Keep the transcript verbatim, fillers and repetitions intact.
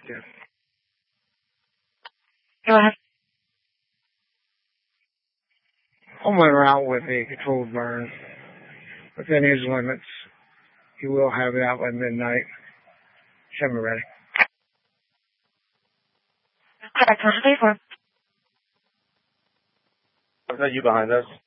Yeah. Go ahead. On my route with a controlled burn within his limits. He will have it out by midnight. Have me ready. Correct. one three four. Was that you behind us?